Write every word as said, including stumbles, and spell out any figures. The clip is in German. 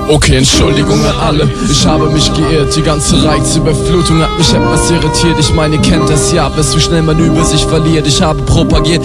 Okay, Entschuldigung an alle, ich habe mich geirrt. Die ganze Reizüberflutung hat mich etwas irritiert. Ich meine, ihr kennt das ja, bis wie schnell man über sich verliert. Ich habe propagiert,